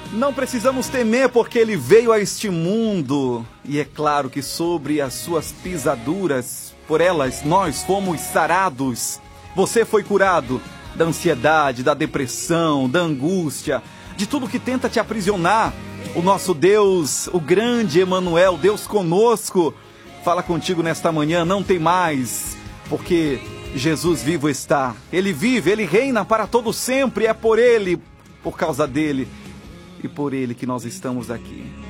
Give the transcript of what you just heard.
Não precisamos temer, porque ele veio a este mundo. E é claro que sobre as suas pisaduras, por elas nós fomos sarados. Você foi curado da ansiedade, da depressão, da angústia, de tudo que tenta te aprisionar. O nosso Deus, o grande Emanuel, Deus conosco, fala contigo nesta manhã. Não tem mais, porque Jesus vivo está. Ele vive, ele reina para todo sempre. É por ele, por causa dele e por ele que nós estamos aqui.